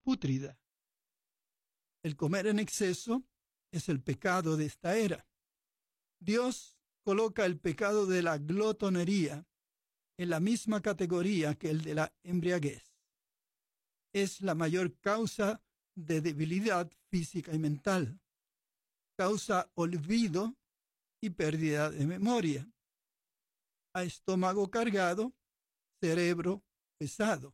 pútrida. El comer en exceso es el pecado de esta era. Dios coloca el pecado de la glotonería en la misma categoría que el de la embriaguez. Es la mayor causa de debilidad física y mental. Causa olvido y pérdida de memoria. A estómago cargado, cerebro pesado.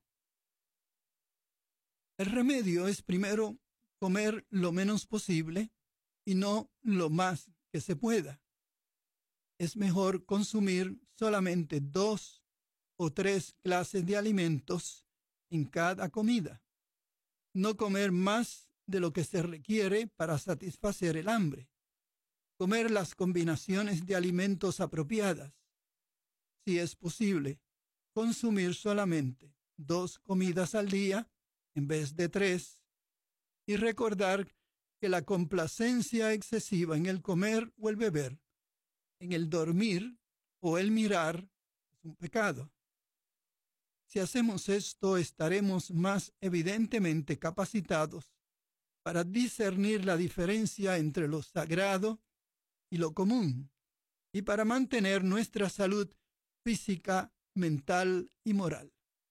El remedio es primero comer lo menos posible y no lo más que se pueda. Es mejor consumir solamente 2 o 3 clases de alimentos en cada comida. No comer más de lo que se requiere para satisfacer el hambre. Comer las combinaciones de alimentos apropiadas. Si es posible, consumir solamente 2 comidas al día en vez de 3. Y recordar que la complacencia excesiva en el comer o el beber, en el dormir o el mirar, es un pecado. Si hacemos esto, estaremos más evidentemente capacitados para discernir la diferencia entre lo sagrado y lo común, y para mantener nuestra salud física, mental y moral.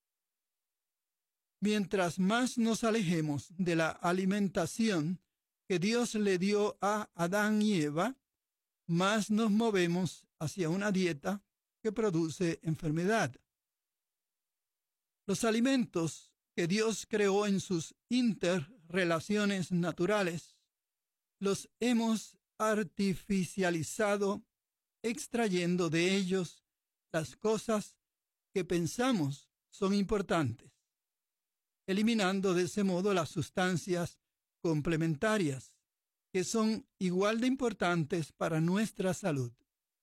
Mientras más nos alejemos de la alimentación que Dios le dio a Adán y Eva, más nos movemos hacia una dieta que produce enfermedad. Los alimentos que Dios creó en sus interrelaciones naturales, los hemos artificializado, extrayendo de ellos las cosas que pensamos son importantes, eliminando de ese modo las sustancias complementarias, que son igual de importantes para nuestra salud.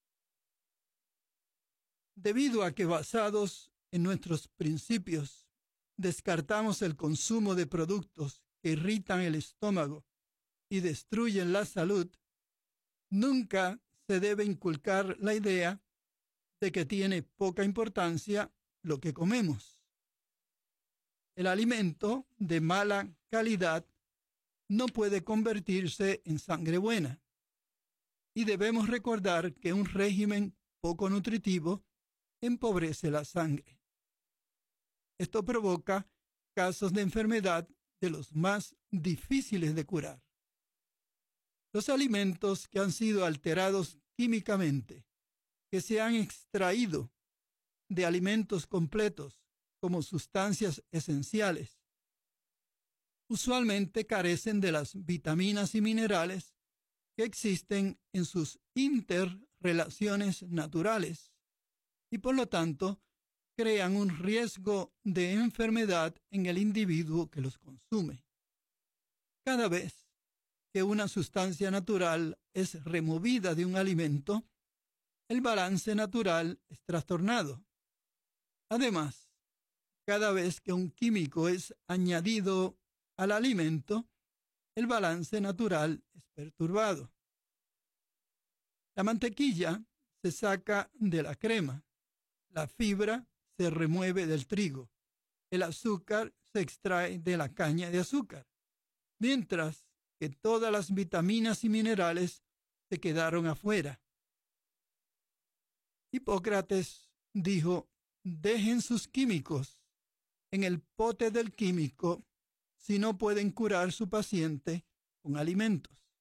Debido a que basados en nuestros principios descartamos el consumo de productos que irritan el estómago y destruyen la salud, nunca se debe inculcar la idea de que tiene poca importancia lo que comemos. El alimento de mala calidad no puede convertirse en sangre buena, y debemos recordar que un régimen poco nutritivo empobrece la sangre. Esto provoca casos de enfermedad de los más difíciles de curar. Los alimentos que han sido alterados químicamente, que se han extraído de alimentos completos como sustancias esenciales, usualmente carecen de las vitaminas y minerales que existen en sus interrelaciones naturales y por lo tanto crean un riesgo de enfermedad en el individuo que los consume. Cada vez que una sustancia natural es removida de un alimento, el balance natural es trastornado. Además, cada vez que un químico es añadido al alimento, el balance natural es perturbado. La mantequilla se saca de la crema, la fibra se remueve del trigo, el azúcar se extrae de la caña de azúcar, mientras que todas las vitaminas y minerales se quedaron afuera. Hipócrates dijo: dejen sus químicos en el pote del químico si no pueden curar su paciente con alimentos.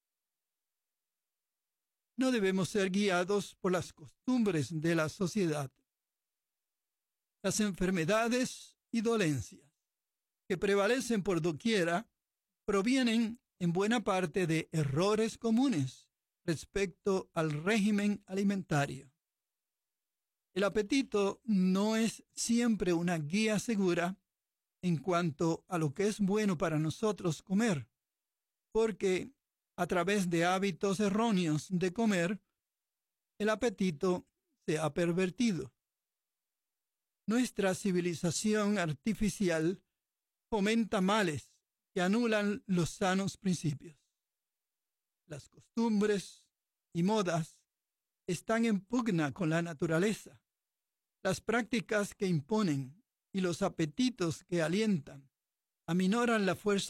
No debemos ser guiados por las costumbres de la sociedad. Las enfermedades y dolencias que prevalecen por doquiera provienen en buena parte de errores comunes respecto al régimen alimentario. El apetito no es siempre una guía segura en cuanto a lo que es bueno para nosotros comer, porque a través de hábitos erróneos de comer, el apetito se ha pervertido. Nuestra civilización artificial fomenta males que anulan los sanos principios. Las costumbres y modas están en pugna con la naturaleza. Las prácticas que imponen y los apetitos que alientan aminoran la fuerza